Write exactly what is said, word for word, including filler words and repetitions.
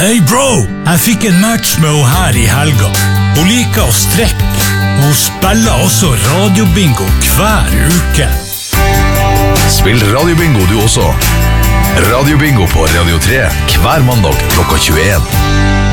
Hei bro, jeg fikk en match med henne her i helga. Hun liker å strekke. Hun spiller også radiobingo hver uke. Spill radiobingo du også. Radiobingo på Radio tre hver mandag klokka tjueen.